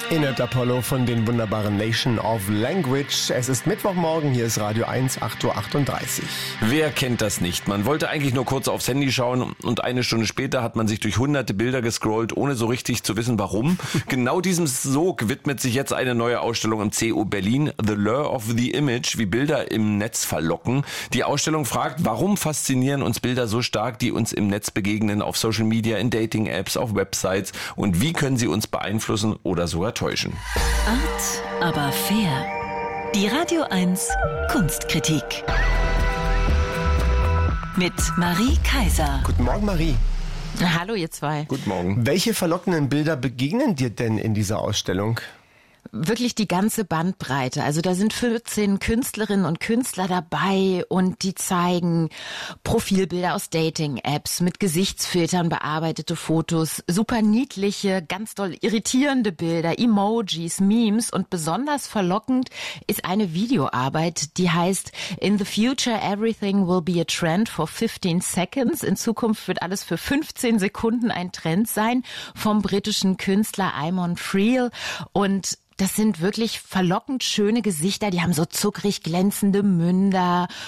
Enid Apollo von den wunderbaren Nation of Language. Es ist Mittwochmorgen, hier ist Radio 1, 8.38 Uhr. Wer kennt das nicht? Man wollte eigentlich nur kurz aufs Handy schauen und eine Stunde später hat man sich durch hunderte Bilder gescrollt, ohne so richtig zu wissen, warum. Genau diesem Sog widmet sich jetzt eine neue Ausstellung im CO Berlin, The Lure of the Image, wie Bilder im Netz verlocken. Die Ausstellung fragt, warum faszinieren uns Bilder so stark, die uns im Netz begegnen, auf Social Media, in Dating-Apps, auf Websites, und wie können sie uns beeinflussen oder sogar täuschen? Art, aber fair. Die Radio 1 Kunstkritik. Mit Marie Kaiser. Guten Morgen, Marie. Hallo, ihr zwei. Guten Morgen. Welche verlockenden Bilder begegnen dir denn in dieser Ausstellung? Wirklich die ganze Bandbreite. Also da sind 14 Künstlerinnen und Künstler dabei und die zeigen Profilbilder aus Dating-Apps mit Gesichtsfiltern bearbeitete Fotos, super niedliche, ganz doll irritierende Bilder, Emojis, Memes, und besonders verlockend ist eine Videoarbeit, die heißt In the future everything will be a trend for 15 seconds. In Zukunft wird alles für 15 Sekunden ein Trend sein, vom britischen Künstler Eamon Friel. Und das sind wirklich verlockend schöne Gesichter, die haben so zuckrig glänzende Münder